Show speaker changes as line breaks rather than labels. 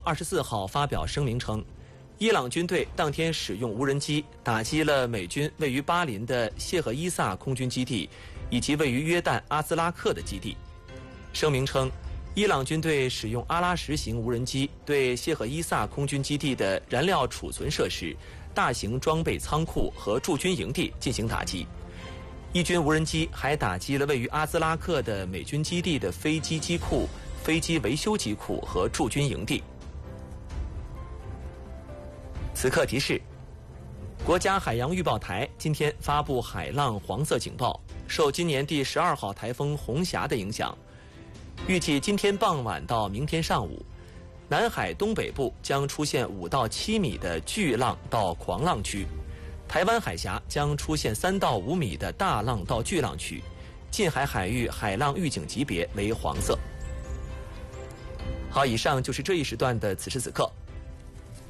24号发表声明称，伊朗军队当天使用无人机打击了美军位于巴林的谢赫伊萨空军基地，以及位于约旦阿兹拉克的基地。声明称，伊朗军队使用阿拉什型无人机对谢赫伊萨空军基地的燃料储存设施、大型装备仓库和驻军营地进行打击。伊军无人机还打击了位于阿兹拉克的美军基地的飞机机库、飞机维修机库和驻军营地。此刻提示：国家海洋预报台今天发布海浪黄色警报，受今年第12号台风红霞的影响，预计今天傍晚到明天上午，南海东北部将出现5到7米的巨浪到狂浪区，台湾海峡将出现3到5米的大浪到巨浪区，近海海域海浪预警级别为黄色。好，以上就是这一时段的此时此刻。